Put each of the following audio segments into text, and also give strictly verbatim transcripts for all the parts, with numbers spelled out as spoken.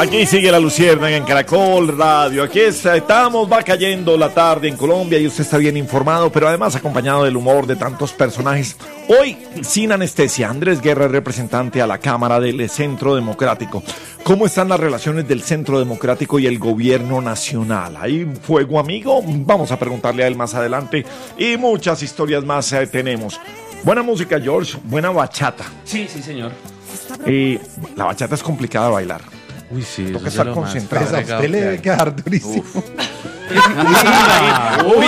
Aquí sigue la Luciérnaga en Caracol Radio. Aquí estamos, va cayendo la tarde en Colombia y usted está bien informado, pero además acompañado del humor de tantos personajes. Hoy, sin anestesia, Andrés Guerra, representante a la Cámara del Centro Democrático. ¿Cómo están las relaciones del Centro Democrático y el gobierno nacional? ¿Hay fuego amigo? Vamos a preguntarle a él más adelante. Y muchas historias más eh, tenemos. Buena música, George. Buena bachata. Sí, sí, señor. Y la bachata es complicada de bailar. Uy, sí. Toca estar concentrado. Pues a usted le debe quedar durísimo. Uy,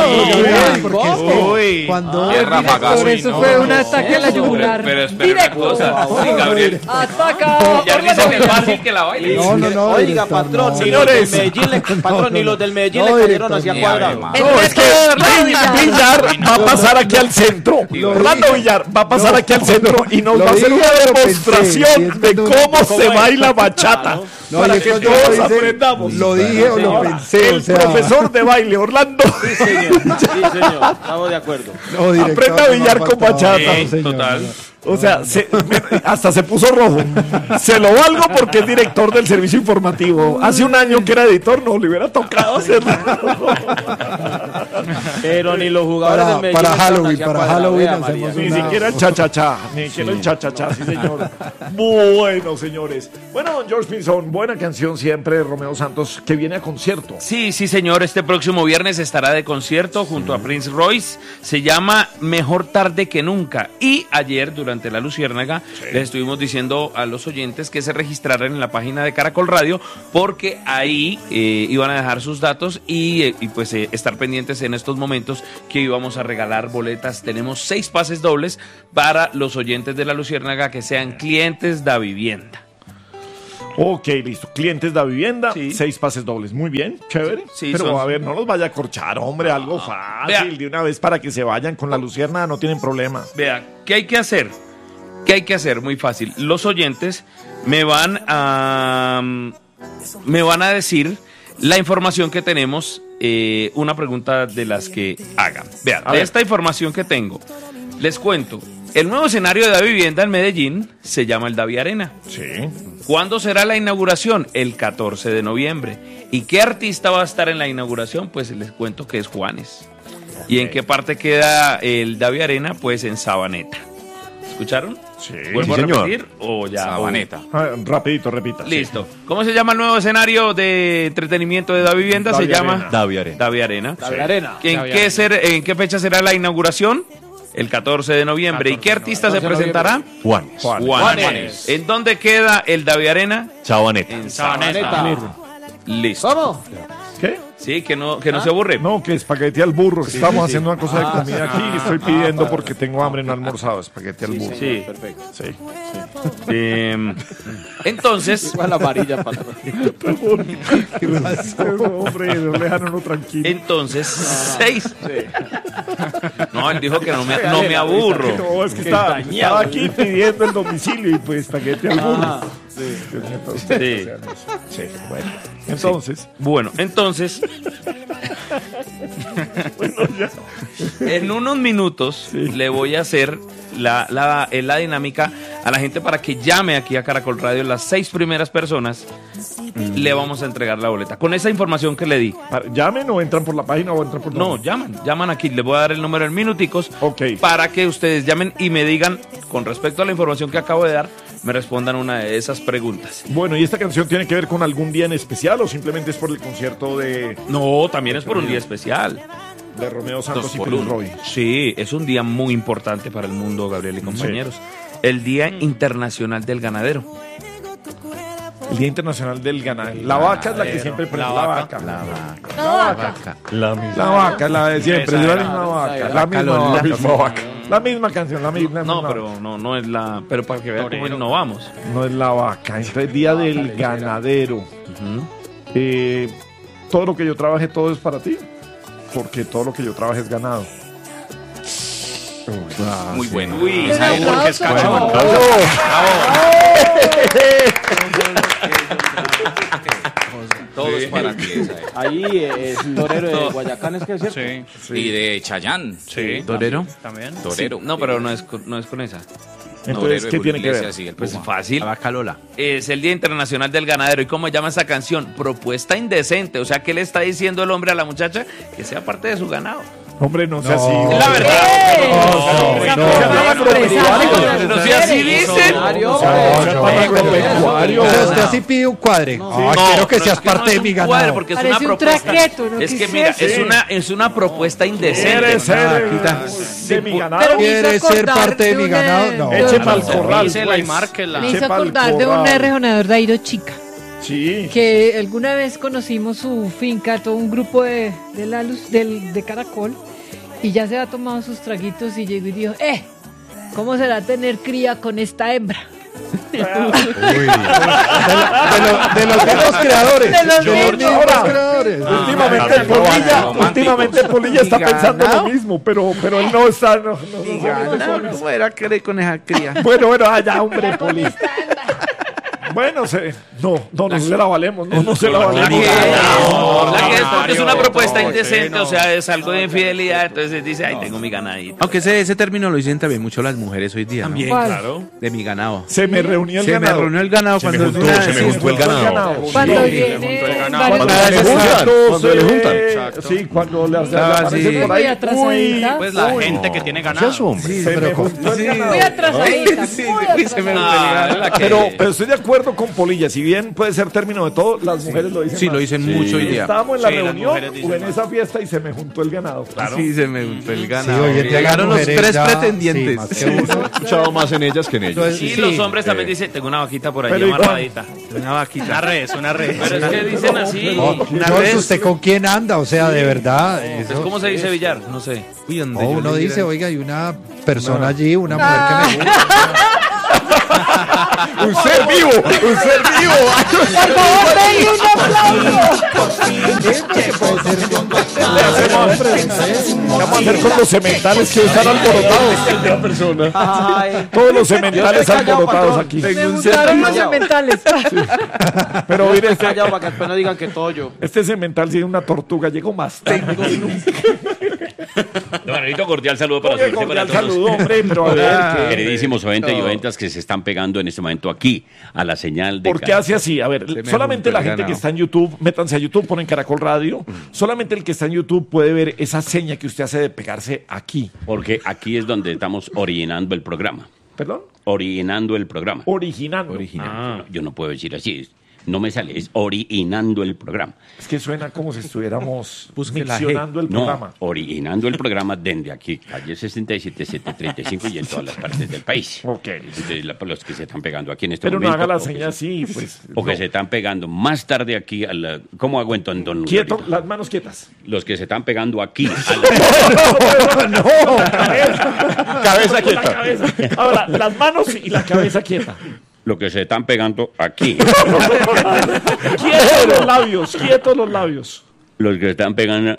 uy, cuando por eso fue un ataque a la yugular. Pero espera una cosa, sí, Gabriel. Ataca. Ya dicen que es fácil que la baile. No, no, no. Oiga, patrón, señores. Patrón, ni los del Medellín le cayeron hacia cuadrado. No, es que Villar va a pasar aquí al centro. Orlando Villar va a pasar aquí al centro y nos va a hacer una demostración de cómo se baila bachata. Para que todos aprendamos. Lo dije o lo pensé. El profesor de baile, Orlando. Sí, señor. Sí, señor. Estamos de acuerdo. No, director, Aprenda a billar no con faltaba. bachata. Sí, total. O sea, se, me- hasta se puso rojo. Se lo valgo porque es director del servicio informativo. Hace un año que era editor, no le hubiera tocado hacerlo. Pero ni los jugadores Para- del Medellín. para estaban Halloween, hacia para cuadrado, Halloween vea, hacemos María. Ni una- siquiera el cha-cha-cha. Ni siquiera el cha-cha-cha, sí, señor. Bueno, señores. Bueno, don George Pinzón, buena canción siempre de Romeo Santos, que viene a concierto. Sí, sí, señor. Este próximo viernes estará de concierto junto a Prince Royce. Se llama Mejor Tarde que Nunca. Y ayer, durante la Luciérnaga, les estuvimos diciendo a los oyentes que se registraran en la página de Caracol Radio, porque ahí eh, iban a dejar sus datos y, eh, y pues eh, estar pendientes en estos momentos que íbamos a regalar boletas. Tenemos seis pases dobles para los oyentes de la Luciérnaga que sean clientes de vivienda. Ok, listo. Clientes de vivienda, Sí. seis pases dobles. Muy bien, chévere. Sí, Pero son- a ver, no los vaya a corchar, hombre, algo fácil. Vea. De una vez para que se vayan con la Luciérnaga, no tienen problema. Vea, ¿qué hay que hacer? ¿Qué hay que hacer? Muy fácil. Los oyentes me van a me van a decir la información que tenemos, eh, una pregunta de las que hagan. Vean, A de ver. esta información que tengo, les cuento. El nuevo escenario de Da Vivienda en Medellín se llama el Davi Arena. Sí. ¿Cuándo será la inauguración? El catorce de noviembre. ¿Y qué artista va a estar en la inauguración? Pues les cuento que es Juanes. ¿Y en qué parte queda el Davi Arena? Pues en Sabaneta. ¿Escucharon? Sí. ¿Vuelvo Sí, a señor. repetir o ya? Sabaneta. Ah, rapidito, repita. o- Listo. ¿Cómo se llama el nuevo escenario de entretenimiento de Da Vivienda? Davi se llama Arena. Davi Arena. Davi Arena. La arena. ¿En qué, ser- ¿En qué fecha será la inauguración? El catorce de noviembre. ¿Y qué artista se catorce de presentará? Juanes. Juan. Juanes. Juanes. ¿En dónde queda el Davi Arena? Chabaneta. En Sabaneta. Listo. ¿Cómo? ¿Qué? Sí, que no, que no se aburre. No, que espagueti al burro. que estamos haciendo una cosa de comida aquí y estoy pidiendo porque tengo hambre, no he almorzado. Espagueti al burro. Sí. Perfecto. Sí. Eh, entonces, Igual la amarilla para Hombre, no le dejan uno tranquilo. entonces, seis. No, él dijo que no me, no me aburro. No, es que estaba, estaba aquí pidiendo el domicilio y pues espagueti al burro. Sí. Sí, bueno. Entonces, Bueno, entonces, en unos minutos le voy a hacer la, la, eh, la dinámica a la gente para que llame aquí a Caracol Radio. Las seis primeras personas le vamos a entregar la boleta. Con esa información que le di. para- llamen o entran por la página o entran por No, llaman, llaman aquí. Les voy a dar el número en minuticos Ok. para que ustedes llamen y me digan, con respecto a la información que acabo de dar, me respondan una de esas preguntas. Bueno, ¿y esta canción tiene que ver con algún día en especial o simplemente es por el concierto de, No, también es por un día especial. de Romeo Santos Dos y por Prince uno. Roy? Sí, es un día muy importante para el mundo, Gabriel y compañeros. El Día Internacional del Ganadero. El Día Internacional del Ganadero. La vaca es la que siempre prende. La vaca. La vaca. La vaca. La misma. La vaca, la de siempre, es la misma vaca. esa La era. misma, Lola. la misma vaca. La misma canción, la misma. No, misma- pero no, no es la. Pero para que vean cómo innovamos. No es la vaca, es el Día del Ganadero. Eh, todo lo que yo trabaje, todo es para ti. Porque todo lo que yo trabaje es ganado. Muy bueno. Uy, Un ¿saben por qué es aplauso. cacho? Todo es para ti. esa es. Ahí eh, es torero de Guayacán, es que es cierto. Y de Chayán. Sí. ¿Torero? También. Torero. No, pero no es, con- no es con esa. Entonces, ¿qué tiene que ver? Sí, el Pues Puma. fácil. La vaca Lola. Es el Día Internacional del Ganadero. ¿Y cómo llama esa canción? Propuesta indecente. O sea, ¿qué le está diciendo el hombre a la muchacha? Que sea parte de su ganado. Hombre, no sea así. Es la verdad. ¡Eh! no, no, Expresar- No sea así, dicen. Agropecuario, sea tan agropecuario. O sea, usted así pide un cuadre. Ah, quiero que seas es que no parte es de mi un cuadro, ganado. porque es Parece una un propuesta. traqueto, ¿no? Es ¿Qué que es mira, eso? es una, es una propuesta indecente. ¿Quiere ser quita. de mi ganado? Pero me hizo ¿Quieres ser acordar parte de de mi una- ganado? No. de Eche una- pa'l corral. Dísela y pues. márquela. Me hizo Eche pa'l acordar de un corral. rejonador de Airo Chica, Sí. que alguna vez conocimos su finca, todo un grupo de, de la luz del, de Caracol, y ya se ha tomado sus traguitos y llegó y dijo, eh, ¿cómo será tener cría con esta hembra? Uy. De, lo- de lo- de los mismos creadores. De los De los mismos. mismos Ahora, creadores. Últimamente el Polilla, últimamente el Polilla está pensando lo mismo, pero, pero él no está. No, no, no, no, ¿Cómo era querer con esa cría? Bueno, bueno, allá, hombre, Poli. Bueno, se, no, no, no se la valemos, no, no se la La valemos. que, no, la que es porque es una no, propuesta no, indecente, no. o sea, es algo de infidelidad, entonces dice, ay, tengo mi ganadito. Aunque ese, ese término lo dicen también mucho las mujeres hoy día. ¿no? ¿Cuál? De mi ganado. Se me reunió el Se me ganado. reunió el ganado Se me cuando juntó, una- se me sí, juntó el ganado. Cuando Sí. viene Cuando varios- Ah, le eso juntan, está. cuando le juntan. Sí, cuando le hacen Ah, aparecen sí. por ahí. Muy atrasadita. Uy, la uy, gente que tiene ganado. ¿Qué es, hombre? Sí, se pero me con- juntó el sí. ganado. Muy atrasadita, Sí, muy sí, se me atrasadita. Ah, la que- Pero, pero estoy de acuerdo con Polilla, si bien puede ser término de todo, las mujeres lo dicen Sí, más. lo dicen mucho hoy día. Estábamos en la Sí, las reunión mujeres dicen o en más. esa fiesta y se me juntó el ganado. Claro. Sí, se me juntó el Sí, ganado. hoy en día las Llegaron los mujeres tres ya- pretendientes. sí, más que uno. He escuchado más en ellas que en ellos. Entonces, Sí, sí, los hombres también eh. dicen, tengo una vaquita por allí Pero igual- amarradita. Una vaquita. Una res, una res. Pero es que dicen así. No, Una George, vez- ¿usted con quién anda? O sea, de verdad. Pues, Eso, ¿cómo se dice billar? No sé. Uy, donde no, yo uno le dice, diera- oiga, hay una persona allí, una mujer que me gusta. Un ser vivo, un ser vivo. Por favor, denle un aplauso. ¿Qué vamos a hacer con los sementales que están alborotados? Ay, Todos los sementales Yo estoy callado, alborotados patrón. aquí. Me gustaron los sementales. Pero mire, este, callado para que después no digan que todo yo. este semental tiene una tortuga, llegó más tarde. Don Anelito, cordial saludo para Oye, usted y para cordial todos. saludo, hombre, pero a ver, ¿qué- Queridísimos oyentes y oyentas que se están pegando en este momento aquí a la señal de ¿por qué Caracol. hace así? A ver, Se me solamente juntó la el gente que ganado. está en YouTube, métanse a YouTube, ponen Caracol Radio, solamente el que está en YouTube puede ver esa seña que usted hace de pegarse aquí. Porque aquí es donde estamos originando el programa. ¿Perdón? Originando el programa. Originando. Ah, yo no puedo decir así. No me sale, es originando el programa. Es que suena como si estuviéramos Busque la G. miccionando el programa. No, originando el programa desde aquí, calle sesenta y siete, setecientos treinta y cinco y en todas las partes del país. Ok. Entonces, la- los que se están pegando aquí en este Pero no momento. haga la o que seña se- así, pues. O que no. se están pegando más tarde aquí a la... ¿Cómo hago entonces, don Quieto, Lorito? las manos quietas. Los que se están pegando aquí a la... no, cabeza, cabeza quieta. Cabeza. Ahora, las manos y la cabeza quieta. Los que se están pegando aquí. Quietos los labios, quietos los labios. Los que están pegando...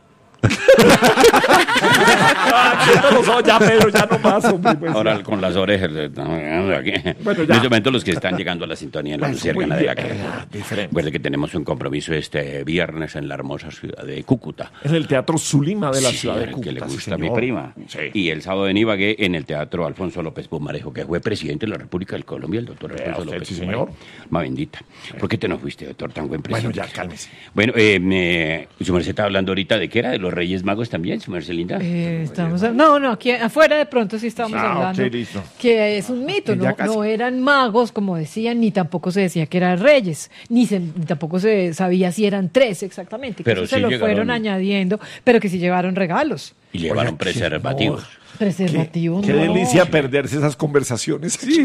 Ah, quietos los ojos, ya, Pedro, ya no más, hombre. Pues, Ahora ya. con las orejas. se están pegando aquí. Bueno, En ya. este momento los que están llegando a la sintonía en la Bueno, Luciérnaga muy Ganadera. bien, Caracol. eh, diferente. Recuerde que tenemos un compromiso este viernes en la hermosa ciudad de Cúcuta. En el Teatro Zulima de la Sí, ciudad de señor, que le Cúcuta. sí, gusta a mi señor. prima. Sí. Y el sábado en Ibagué en el Teatro Alfonso López Pumarejo, que fue presidente de la República del Colombia, el doctor Vea Alfonso usted, López sí, Pumarejo. señor. Ma bendita. ¿Por qué te no fuiste, doctor, tan buen Bueno, presidente? ya, cálmese. Bueno, eh, me- su merced estaba hablando ahorita de qué era, de los Reyes Magos también, su merced linda. Eh, estamos a- no, no, aquí afuera de pronto sí estamos Ah, hablando ok, listo. que es un mito, Ya no, casi. no eran magos como decían, ni tampoco se decía que eran reyes, ni, se- ni tampoco se sabía si eran tres exactamente, que Pero eso se sí lo llegaron- fueron añadiendo, pero que sí llevaron regalos, Y llevaron preservativos. preservativos. Qué no. delicia perderse esas conversaciones. Sí,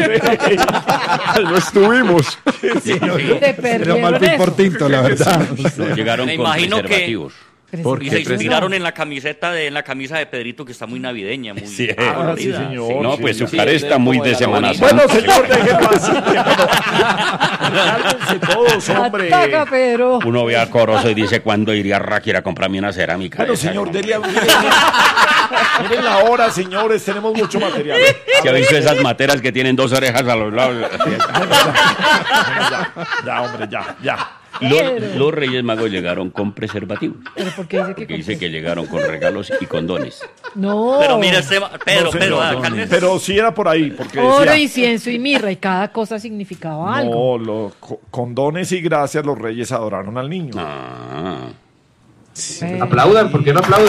no estuvimos. Te Pero perdieron mal fui eso. por tinto, la verdad. No, llegaron Me con imagino que- preservativos. ¿Por Y qué? se inspiraron en la camiseta de en la camisa de Pedrito que está muy navideña, muy Sí, Ah, sí, colorida. señor. No, sí, pues su sí. cara está muy de Semana Santa. Bueno, señor, déjenlo así. Cálmense todos, hombre. Ataca, Pedro. Uno ve a Corozo y dice, ¿cuándo iría Raki a ir a comprarme una cerámica? Bueno, de esa? señor, dele a... Miren, miren la hora, señores, tenemos mucho material. ¿Se ha visto esas materas que tienen dos orejas a los lados? Ya, hombre, ya, ya. Los, los Reyes Magos llegaron con preservativo. ¿Pero por qué dice que Porque dice compré? que llegaron con regalos y condones. No. Pero mira, este, Pedro, No, señor, Pedro, no, acá- pero sí era por ahí, porque Oro, decía, incienso y mirra, y cada cosa significaba algo. no, los co- condones y gracias los reyes adoraron al niño. Ah. Pero- Aplaudan, ¿por qué no aplauden?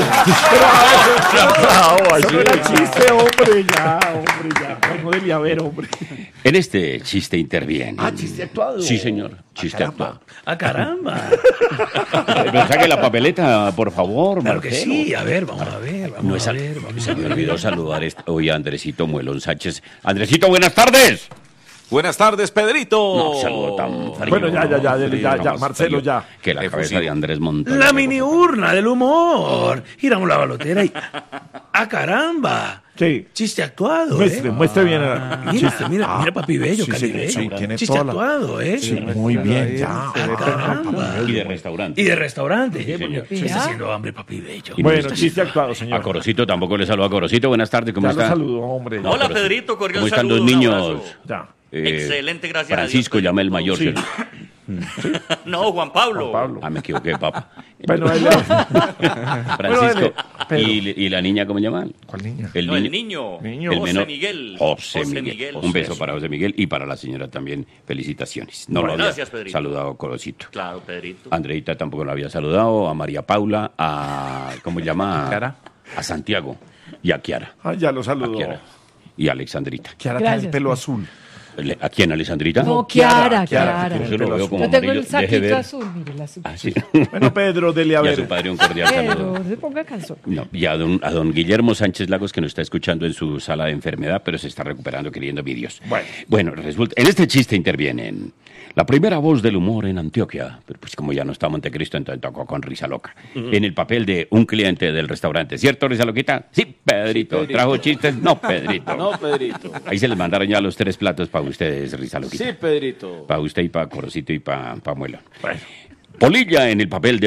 Bravo, eso no era chiste, hombre, ya, hombre, ya. No debía haber, hombre. En este chiste interviene. Ah, chiste actuado. Sí, señor. Chiste actuado. ¡Ah, caramba! Pero saque la papeleta, por favor, Claro que Marcelo. sí, a ver, vamos a ver, vamos No es a al- ver, vamos Se a me ver. olvidó saludar est- hoy a Andresito Muelón Sánchez. Andresito, buenas tardes. Buenas tardes, Pedrito. No, saludo tan frío. Bueno, ya, ya, ya, dele, ya, ya, Más Marcelo, frío ya. Que la cabeza Efusivo. de Andrés Montaño. La mini urna del humor. Giramos la balotera y... ¡Ah, caramba! Sí. Chiste actuado, Muestre, ¿eh? muestre bien el Mira, chiste. mira, Ah, mira, papi bello, sí, Cali sí, bello. sí, tiene Chiste toda la- actuado, ¿eh? Sí, muy bien, ya. Ah, caramba. Y de restaurante. Y de restaurante, ¿eh? señor. Porque me está Ya. haciendo hambre, papi bello. Y no Bueno, está chiste haciendo- actuado, señor. A Corocito tampoco le saludo a Corocito. Buenas tardes, ¿cómo Ya lo está? saludó, hombre. No, Hola, pero- Pedrito, cordial ¿Cómo están saludo, los un niños? abrazo. Ya. Eh, Excelente, gracias a Francisco, Dios, llame el Pedrito. mayor. Sí. ¿cierto? No, Juan Pablo. Juan Pablo. Ah, me equivoqué, papá. Bueno, él Francisco. dele, Pedro. ¿Y, ¿Y la niña cómo llaman? ¿Cuál niña? El No, niño. el niño. Niño. El José menor. Miguel. José, José Miguel. Miguel. Un beso para José Miguel y para la señora también. Felicitaciones. No Bueno, lo había gracias, Pedrito. saludado Corocito. Claro, Pedrito. Andreita tampoco lo había saludado. A María Paula, a. ¿Cómo se llama? Kiara. A Santiago y a Kiara. Ah, ya lo A saludó. Kiara. Y a Alexandrita. Kiara tiene el Gracias, pelo pues. azul. Le- ¿A quién, Alexandrita? No, Kiara, Kiara, Kiara, Kiara. que Yo lo veo como Yo tengo el amarillo. Deje saquito ver. azul, mire, el azul. Ah, sí. Bueno, Pedro, dele a Y a su ver. padre un cordial saludo. Pero se ponga canción. No, y a don, a don Guillermo Sánchez Lagos, que nos está escuchando en su sala de enfermedad, pero se está recuperando queriendo vídeos. Bueno. Bueno, resulta, en este chiste intervienen la primera voz del humor en Antioquia, pero pues como ya no está Montecristo, entonces tocó con Risa Loca, en el papel de un cliente del restaurante. ¿Cierto, Risa Loquita? Sí, Pedrito. ¿Trajo chistes? No, Pedrito. No, Pedrito. Ahí se les mandaron ya los tres platos para ustedes, Risa Loquita. Sí, Pedrito. Para usted y para Corocito y para Muelo. Polilla en el papel de